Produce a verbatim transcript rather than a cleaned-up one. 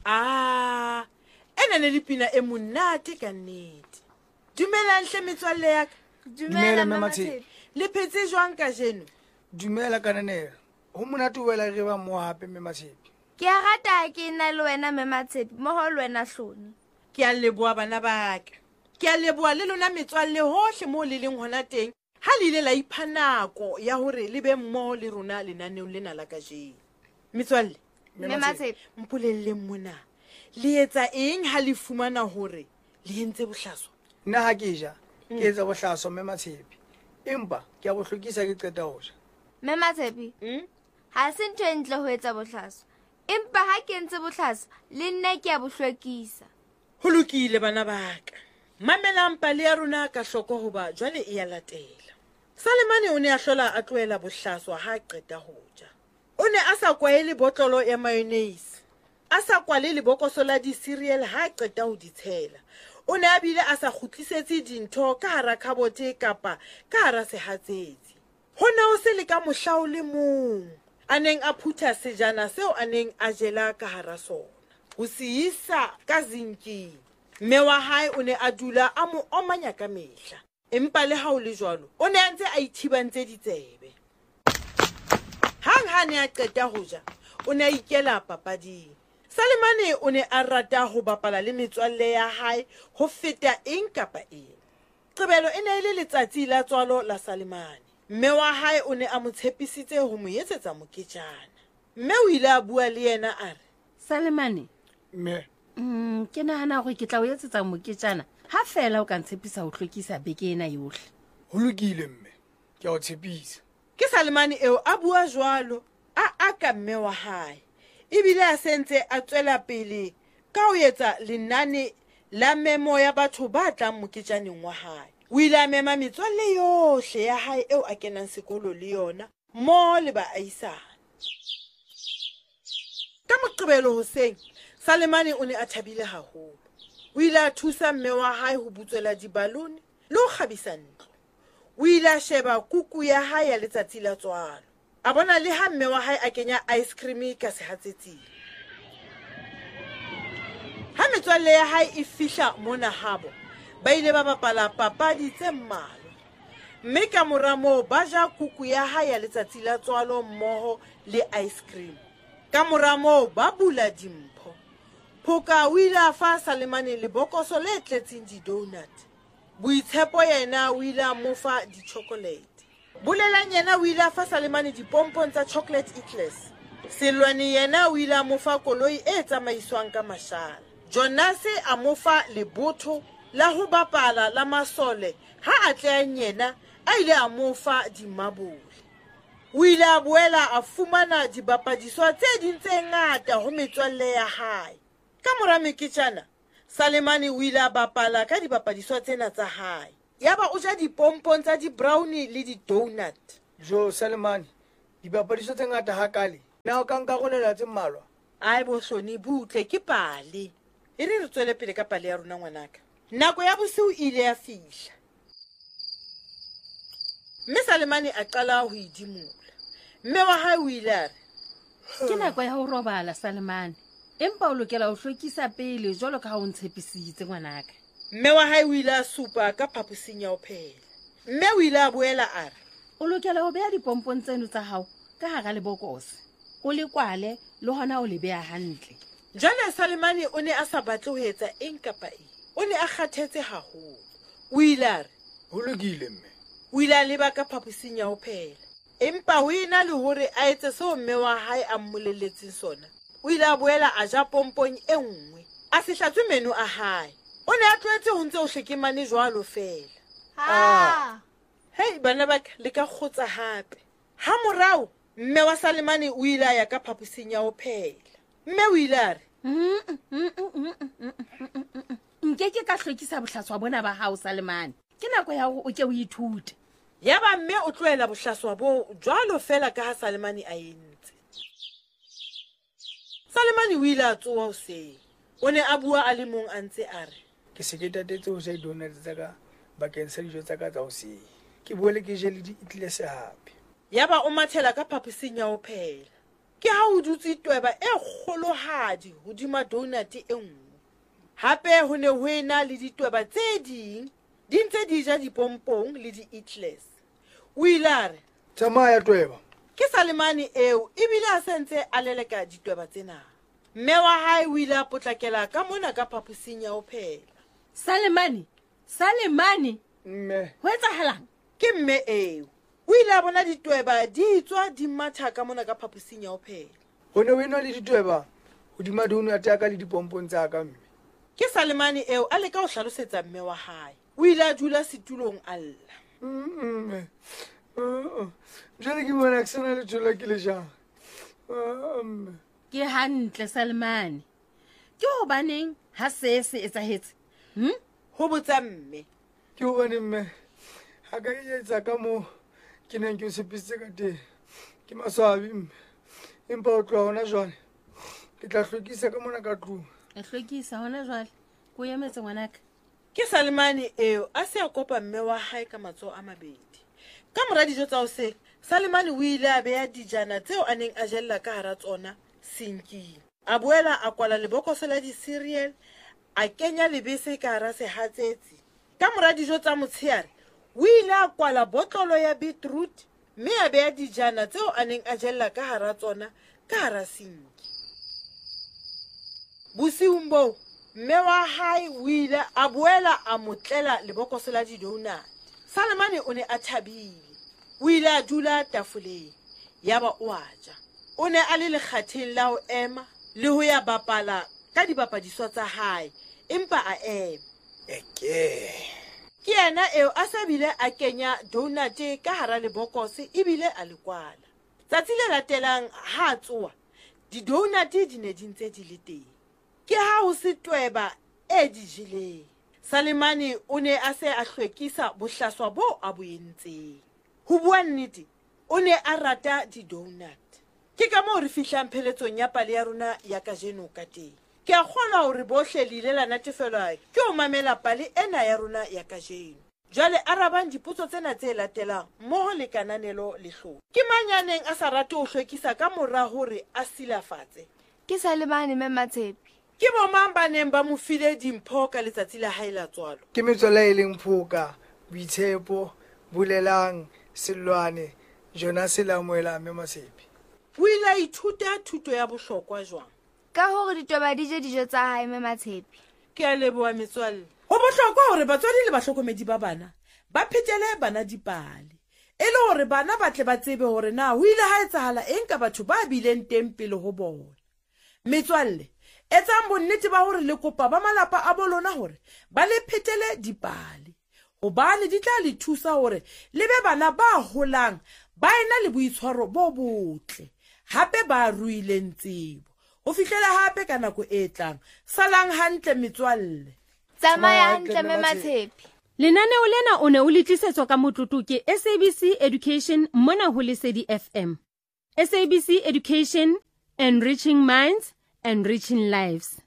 Ah, ena le dipina e monate ka nnete. Dumelang hle metswalle ya ka. Dumela Mama Tshepi. Le phetse jwang ka jeno? Dumela Kananelo. Ho monate o wela re ba mo hape Mama Tshepi. Ke a rata ke na le wena Mama Tshepi mo ho lwena hlone. Ke a leboa bana ba ka. Ke a leboa le lona metswalle hohle mo le leng hona teng. Ha le ile la ipha nako ya hore le be mmoho le rona lenaneo lena la kajeno. Metswalle, Mama Tshepi, mpolelle mona. Le etsa eng ha le fumana hore le entse bohlaswa? Nna ha ke ja, ke etsa bohlaswa Mama Tshepi. Empa ke a bo hlokisa ke qeta ho ja. Mama Tshepi. Mm? Ha se ntho e ntle ho etsa bohlaswa. Empa ha ke entse bohlaswa, le nna ke a bo hlwekisa. Ho lokile bana ba ka. Mamelang pale ya rona ka hloko hoba jwale e ya latela. Salemane o ne a hlola a tlohela bohlaswa ha qeta ho ja. O ne a sa kwaele botlolo ya mayonnaise. A sa kwale lebokoso la di-cereal ha qeta ho di tshela. O ne a bile a sa kgutlisetse dintho ka hara khabote kapa ka hara sehatsetsi. Ho ne ho se le ka mohla o le mong. A neng a phutha sejana seo a neng a jela ka hara sona. Ho se isa ka zinking. Mme wa hae o ne a dula a mo omanya ka mehla. Empa le ha o le jwalo, o ne a ntse a ithibantse ditsebe. Hang ha ne a qeta ho ja, o ne a ikela papading. Salemane o ne a rata ho bapala le metswalle ya hae ho feta eng kapa eng. Qebelo e ne e le letsatsi la tswalo la Salemane. Mme wa hae o ne a mo tshepisitse ho mo etsetsa moketjana. Mme o ile a bua le yena a re, Salemane, Mme, mm, ke nahana hore ke tla o etsetsa moketjana ha fela o ka ntshepisa ho hlwekisa beke ena yohle. ho lokile mme. Ke a o tshepisa. ke Salemane eo a bua jwalo, a aka mme wa hae. Ebile a sentse a tswela pele ka ho etsa lenane la memo ya batho ba tlang moketjaneng wa hae. O ile a mema metswalle yohle ya hae eo a kenang sekolo le yona, mo le baahisane. Ka Moqebelo hoseng, Salemane o ne a thabile haholo. O ile a thusa mme wa hae ho butswela dibalone le ho kgabisa ntlo. O ile a sheba kuku ya hae ya letsatsi la tswalo. A bona le ha mme wa hae a kenya ice cream ka sehatsetsing. Ha metswalle ya hae e fihla mona habo, ba ile ba bapala papadi tse mmalwa. Mme ka mora moo ba ja kuku ya hae ya letsatsi la tswalo mmoho le ice cream. Ka mora moo ba bula dimpho. Phoka o ile a fa Salemane lebokoso le tletseng di-donut. Boitshepo yena o ile a mo fa di-chocolate. Bolelang yena o ile a fa Salemane dipompong tsa chocolate eclairs. Selwane yena o ile a mo fa koloi e tsamaiswang ka mashala. Jonas a mo fa lebotho la ho bapala la masole ha a tleng yena a ile a mo fa dimabole. O ile a boela a fumana dibapadiswa tse ding tse ngata ho metswalle ya hae. Ka mora meketjana, Salemane o ile a bapala ka dibapadiswa tsena tsa hae. Yaba o ja dipompong tsa di-brownie le di-donut. Jo Salemane, dibapadiso tse ngata hakale. Na o ka nka rolela tse mmalwa. Ai bohloni butle ke pale. E re re tswele pele ka pale ya rona ngwanaka. Nako ya bosiu ile ya fihla. Mme Salemane a qala ho idimola. Mme wa hae o ile a re, Ke nako ya ho robala Salemane. Empa o lokela ho hlwekisa pele jwalo ka ha o ntshepisitse ngwanaka. mme wa hae o ile a supa ka phaposing ya ho phela. Mme o ile a boela a re, O lokela ho beha dipompong tseno tsa hao ka hara lebokose. O le kwale le hona o le beha hantle. jwale Salemane o ne a sa batle ho etsa eng kapa eng. O ne a kgathetse haholo. O ile a re, Ho lokile mme. o ile a leba ka phaposing ya ho phela. Empa ho ena le hore a etse seo mme wa hae a mmolelletseng sona. O ile a boela a ja pompong e nngwe. A se hlatswe meno a hae. O ne a tlohetse ho ntse o hlekemane jwalo fela. Ha. Hei bana ba ka le ka kgotsa hape. Ha morao mme wa Salemane o ile a ya ka phaposing ya ho phela. Mme o ile a re, Nke ke ka hlwekisa bohlaswa bona ba hao Salemane. Ke nako ya hore o ke o ithute. yaba mme o tlohela bohlaswa bo jwalo fela ka ha Salemane a entse. Salemane o ile a tsoha hoseng. O ne a bua a le mong a ntse a re, Ke se ke tatetse ho ja di-donut tsa ka bakeng sa dijo tsa ka tsa hoseng. Ke boele ke je le di-eclairs hape. yaba o mathela ka phaposing ya ho phela. ke ha o dutse tweba e kgolohadi hodima donut e nngwe. Hape ho ne ho ena le ditweba tse ding di ntse di ja dipompong le di-eatless. O ile a re, tsamaya tweba. ke Salemane eo ebile a sentse a leleka ditweba tsena. Mme wa hae o ile a potlakela ka mona ka phaposing ya ho phela. Salemane, Salemane, mme ho etsahalang? Ke mme eo o ile a bona ditweba di tswa di matha ka mona ka phaposing ya ho phela. ho ne o enwa le ditweba hodima donut ya ka le dipompong tsa ka mme. Ke Salemane eo a leka ho hlalosetsa mme wa hae. O ile a dula setulong a lla. mme jwale ke bona ke sana le thola ke le jang. mme Ke hantle Salemane. Ke hobaneng ha se se etsahetse? Hm? Ho botsa mme. ke hobane mme ha ka etsa ka moo ke neng ke o tshepisitse ka teng. Ke maswabi mme, empa ho tloha hona jwale ke tla hlwekisa ka mona ka tlung. E hlwekisa hona jwale. Ko emetse ngwanaka. Ke Salemane eo a se a kopa mme wa hae ka matsoho a mabedi. Ka mora dijo tsa hoseng, Salemane o ile a beha dijana tseo a neng a jella ka hara tsona sinking. A boela a kwala lebokoso la di-cereal, a kenya lebese ka hara sehatsetsi. Ka mora dijo tsa motshehare, o ile a kwala botlolo ya beetroot, mme a beha dijana tseo a neng a jella ka hara tsona ka hara sinki. Bosiung boo, mme wa hae o ile a boela a motlela lebokoso la di-donut. Salemane o ne a thabile. O ile a dula tafoleng. Yaba o a ja. O ne a le lekgatheng la ho ema le ho ya bapala ka dibapadiswa tsa hae, empa a ema. eke Ke yena eo a sa bile a kenya donut ka hara lebokose ebile a le kwala. Tsatsi le latelang ha a tsoha, di-donut di ne di ntse di le teng. Ke ha ho se tweba e di jeleng. Salemane o ne a se a hlwekisa bohlaswa bo a bo entseng. Ho bua nnete, o ne a rata di-donut. Ke ka moo re fihlang pheletsong ya pale ya rona ya kajeno ka teng. Ke a kgolwa hore bohle le ile la natefelwa ke ho mamela pale ena ya rona ya kajeno. Jwale arabang dipotso tsena tse latelang mmoho le kananelo le hloho. Ke mang ya neng a sa rate ho hlwekisa ka mora hore a silafatse? Ke Salemane mme Matshepi. Ke bo mang ba neng ba mo file dimpho ka letsatsi la hae la tswalo? ke metswalle e leng Phoka, Boitshepo, Bulelang, Selwane, Jonas le Amohela mme Matshepi. O ile a ithuta thuto ya bohlokwa jwang? Ka hore ditweba di je dijo tsa hae mme Matshepi. Ke a leboha metswalle. Ho bohlokwa hore batswadi le bahlokomedi ba bana ba phetele bana dipale, e le hore bana ba tle ba tsebe hore na ho ile ha etsahala eng ka batho ba bileng teng pele ho bona. Metswalle, etsang bonnete ba hore le kopa ba malapa a bolona hore ba le phetele dipale, hobane di tla le thusa hore le be bana ba holang ba ena le boitshwaro bo botle, hape ba ruileng tsebo. Ho fihlela hape ka nako e tlang. Salang hantle metswalle. Tsamaya hantle mme Matshepi. Lenaneo lena o ne o le tlisetswa ka motlotlo ke S A B C Education mona ho Lesedi F M. S A B C Education, enriching minds, enriching lives.